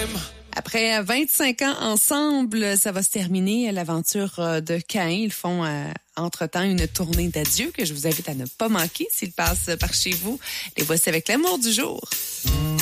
Après 25 ans ensemble, ça va se terminer l'aventure de Caïn. Ils font entre-temps une tournée d'adieu que je vous invite à ne pas manquer s'ils passent par chez vous. Les voici avec l'amour du jour.